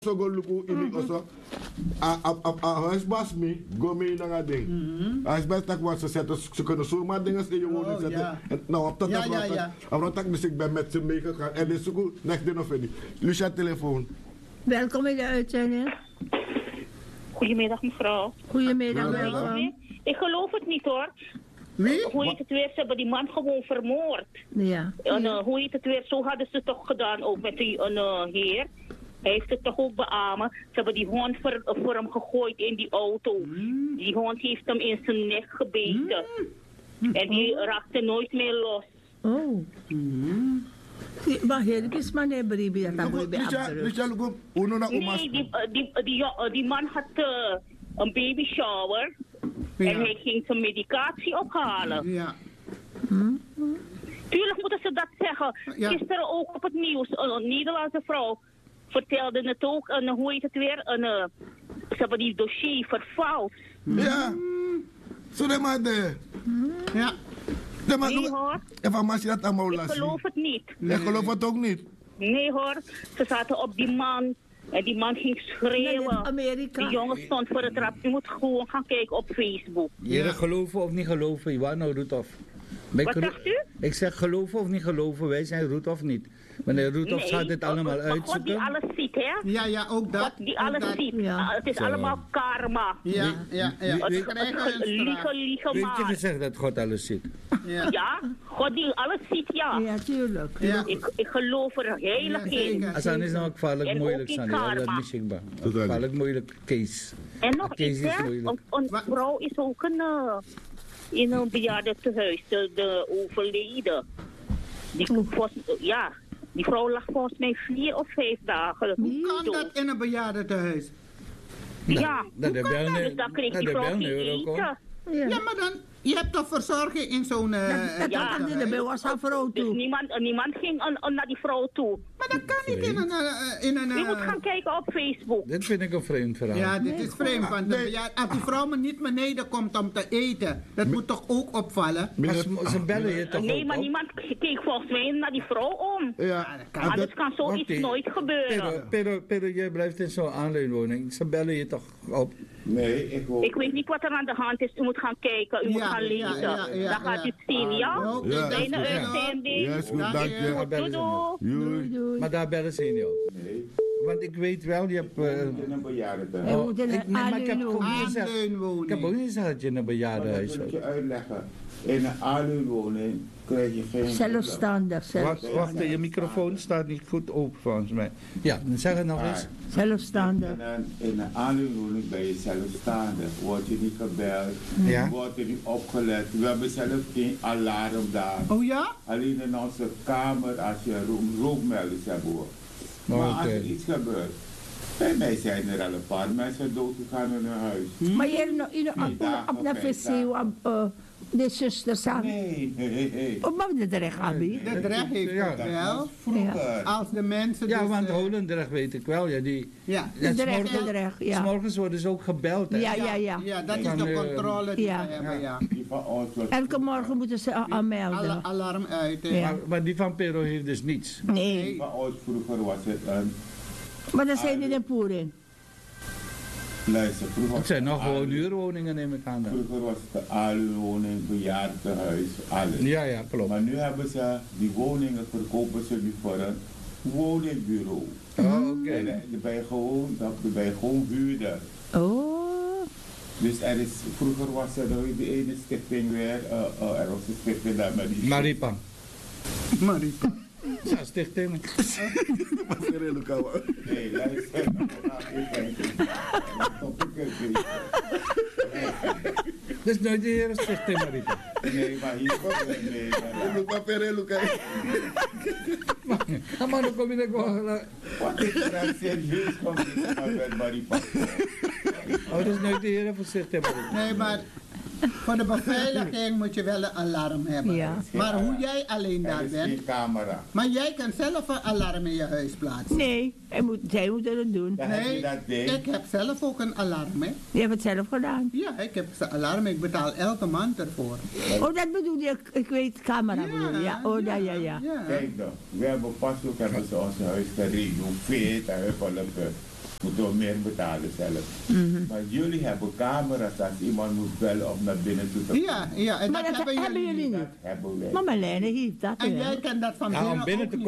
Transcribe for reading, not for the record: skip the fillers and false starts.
So go luku ini also a huisbas mi go mee naar ding. Huisbas tak was ze ze kunnen zomaar dingen in je woning zetten. Nou op dat tak dus ik ben met ze meegegaan en dus zo next din of any. Lucia telefoon. Welkom in de uitzending. Goedemiddag mevrouw. Goedemiddag, welkom. Ik geloof het niet hoor. Wie? Hoe heet het weer? Ze hebben die man gewoon vermoord. Ja. En, hoe heet het weer? Zo hadden ze het toch gedaan ook met die heer. Hij heeft het toch ook beamen. Ze hebben die hond voor hem gegooid in die auto. Die hond heeft hem in zijn nek gebeten. En die raakte nooit meer los. Oh. Maar hier is meneer Bribi. Die man had een baby shower. Ja. En hij ging zijn medicatie ophalen. Ja. Tuurlijk moeten ze dat zeggen. Ja. Gisteren ook op het nieuws. Een Nederlandse vrouw vertelde het ook. Hoe heet het weer? Ze hebben die dossier vervalst. Ja. Zo de maar de. Ja. Nee hoor. Ik geloof het niet. Ik geloof het ook niet. Nee hoor. Ze zaten op die man. En die man ging schreeuwen. Amerika. Die jongen stond voor het rap. Je moet gewoon gaan kijken op Facebook. Jullie geloven of niet geloven, Ivano Roethoff? Wat zegt u? Ik zeg geloven of niet geloven, wij zijn Roethoff niet. Meneer Roethoff gaat dit allemaal uitzoeken. God die alles ziet, hè? Ja, ook dat. God die alles ziet. Ja. Het is allemaal karma. Ja. Liegen Weet maar. je gezegd dat God alles ziet? Ja, God die alles ziet, ja. Ja, tuurlijk. Ja. Ik geloof er heilig in. Als dan is nou gevaarlijk moeilijk, ook in Sandy. Dat karma. mis ik bij. Gevaarlijk moeilijk case. En nog Case iets, is hè? moeilijk. Een vrouw is ook in een bejaardentehuis, de overleden. Die vrouw lag volgens mij 4 of 5 dagen. Hoe kan dat in een bejaardentehuis? Ja, Dat dus dan kreeg die vrouw geen eten. Ja, maar dan, je hebt toch verzorging in zo'n... Dat was haar vrouw Dus toe. niemand ging naar die vrouw toe. Maar dat kan niet in een... Je moet gaan kijken op Facebook. Dit vind ik een vreemd verhaal. Ja, dit is vreemd. Want als die vrouw maar niet beneden komt om te eten, dat moet toch ook opvallen? Maar ze bellen je toch Nee, ook maar op? niemand keek volgens mij naar die vrouw om. Ja. Anders kan zoiets nooit gebeuren. Pero, jij blijft in zo'n aanleunwoning. Ze bellen je toch op? Nee, ik hoor. Ik weet niet wat er aan de hand is. U moet gaan kijken, u moet gaan lezen. Dan gaat u het zien, ja? Kleine uitzending. Ja, is goed, dank je. Doei. Doei. Maar daar bellen ze niet op. Nee, Want ik weet wel, je hebt... in een bejaardentehuis. Je moet in een maar ik heb ook niet gezegd... Aanleunwoning. Ik heb ook niet gezegd dat je in een bejaardenhuis Dat moet zit. je uitleggen. In een aanleunwoning krijg je geen... Zelfstandig. Wacht, je microfoon staat niet goed open volgens mij. Ja, dan zeg het nog eens. Zelfstandig. In een aanleunwoning ben je zelfstandig. Word je niet gebeld, Ja. word je niet opgelet. We hebben zelf geen alarm daar. Oh ja? Alleen in onze kamer als je rookmelders hebt hoor. Maar als er iets gebeurt. Bij mij zijn er al een paar mensen doodgegaan in hun huis. Maar je op de wc, de zusters aan. Nee. Op de dreig, Abi. De recht heeft Ja. het wel. Vroeger. Als de mensen Ja, dus, want Holendrecht weet ik wel. Ja, die, ja. De dreig, ja. 's morgens worden ze ook gebeld. Hè? Ja, dat is de controle die ja. we hebben, ja. Die van ons wordt- Elke morgen moeten ze aanmelden. Alarm uit, hè. Ja. Maar die van Pero heeft dus niets. Die Nee, van ons vroeger was het een... maar dan zijn die de poer in. Luister, vroeger Het zijn nog was gewoon het huurwoningen, neem ik aan. Dan. Vroeger was het de aluwoning, bejaardentehuis, alles. Ja, klopt. Maar nu hebben ze, die woningen verkopen ze nu voor een woningbureau. Oh, oké. En dan ben je gewoon huurder. Oh, Dus er is, vroeger was er nog de ene stichting weer, er was een stichting daar met die... Maripa. Maripa. Ja, stichting. Wat is er in elkaar? Nee, luister, Dus nooit de hele stichting Maripa. nee, maar hier komt het mee. Luca Pere, Luca. Maar dan kom je gewoon... Wat ik graag serieus kom met Maripa. Oh, dat is nooit de hele van stichting Maripa. Nee, maar voor de beveiliging moet je wel een alarm hebben. Ja. Maar hoe jij alleen daar Er is bent. geen camera. Maar jij kan zelf een alarm in je huis plaatsen. nee, zij moeten het doen. Dan heb je dat ding. ik heb zelf ook een alarm, hè. Je hebt het zelf gedaan. Ja, ik heb een alarm. Ik betaal elke maand ervoor. Oh, dat bedoel je, ik weet, camera bedoel je. Ja, oh, ja. Kijk dan, we hebben pas ook hebben ze ons huis gerenoveerd en huppelijke. Moeten we meer betalen zelf. Maar jullie hebben camera's als iemand moet bellen om naar binnen toe te komen. Ja, en maar dat hebben jullie niet. Dat hebben wij. Maar Marlene heeft dat. En jij kent dat van binnen. Om binnen te